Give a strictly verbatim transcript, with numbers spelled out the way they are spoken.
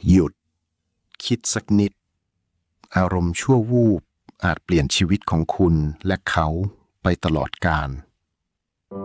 หยุดคิดสักนิดอารมณ์ชั่ววูบอาจเปลี่ยนชีวิตของคุณและเขาไปตลอดกาล